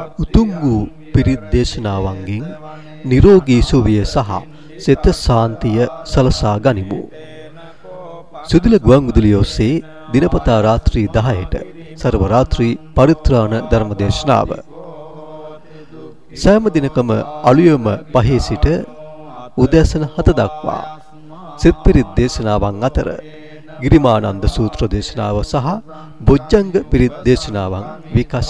උතුම් වූ පිරිත් දේශනාවන්ගෙන් නිරෝගී සුවය සහ සිත සාන්තිය සලසා ගනිමු. සුදුල ගුවන්විදුලිය ඔස්සේ දිනපතා රාත්‍රී 10ට සර්ව රාත්‍රී පරිත්‍රාණ ධර්ම දේශනාව. සෑම දිනකම අලුයම 5 සිට උදෑසන 7 දක්වා සිත් පිරිත් දේශනාවන් අතර ගිරිමානන්ද සූත්‍ර දේශනාව සහ බොජ්ජංග පිරිත් දේශනාවන් විකාශ